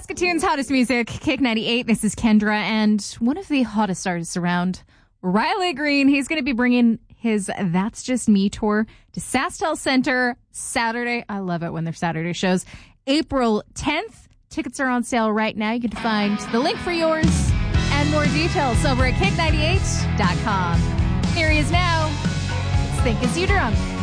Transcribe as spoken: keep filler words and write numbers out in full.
Saskatoon's hottest music, Kick ninety-eight. This is Kendra, and one of the hottest artists around, Riley Green. He's going to be bringing his That's Just Me tour to SaskTel Center Saturday. I love it when they're Saturday shows. April tenth. Tickets are on sale right now. You can find the link for yours and more details over at kick ninety-eight dot com. Here he is now. Let's Think As You Drunk.